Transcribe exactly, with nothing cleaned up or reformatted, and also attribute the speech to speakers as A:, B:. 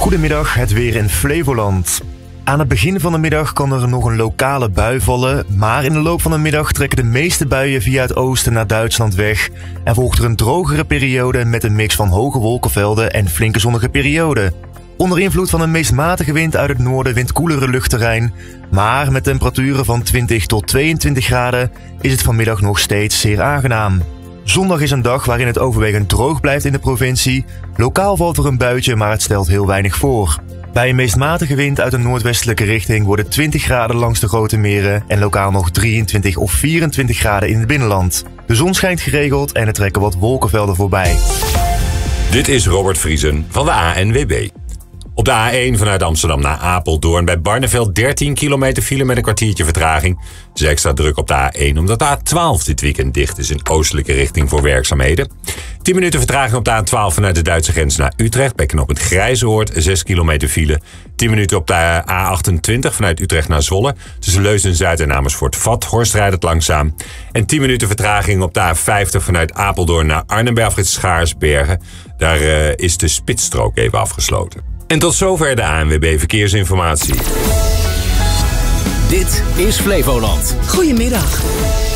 A: Goedemiddag, het weer in Flevoland. Aan het begin van de middag kan er nog een lokale bui vallen, maar in de loop van de middag trekken de meeste buien via het oosten naar Duitsland weg en volgt er een drogere periode met een mix van hoge wolkenvelden en flinke zonnige perioden. Onder invloed van een meest matige wind uit het noorden wint koelere luchtterrein, maar met temperaturen van twintig tot tweeëntwintig graden is het vanmiddag nog steeds zeer aangenaam. Zondag is een dag waarin het overwegend droog blijft in de provincie. Lokaal valt er een buitje, maar het stelt heel weinig voor. Bij een meest matige wind uit een noordwestelijke richting worden twintig graden langs de grote meren en lokaal nog drieëntwintig of vierentwintig graden in het binnenland. De zon schijnt geregeld en er trekken wat wolkenvelden voorbij.
B: Dit is Robert Vriesen van de A N W B. Op de A één vanuit Amsterdam naar Apeldoorn bij Barneveld dertien kilometer file met een kwartiertje vertraging. Het is extra druk op de A één omdat de A twaalf dit weekend dicht is in oostelijke richting voor werkzaamheden. tien minuten vertraging op de A twaalf vanuit de Duitse grens naar Utrecht bij knooppunt Grijzehoort, zes kilometer file. tien minuten op de A achtentwintig vanuit Utrecht naar Zwolle. Tussen Leusden-Zuid en Amersfoort-Vathorst rijdt het langzaam. En tien minuten vertraging op de A vijftig vanuit Apeldoorn naar Arnhem bij afrit Schaarsbergen. Daar uh, is de spitsstrook even afgesloten. En tot zover de A N W B Verkeersinformatie.
C: Dit is Flevoland.
D: Goedemiddag.